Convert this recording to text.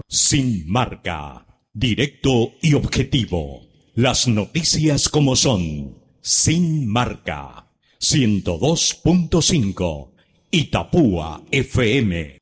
Sin marca. Directo y objetivo. Las noticias como son. Sin marca. 102.5. Itapúa FM.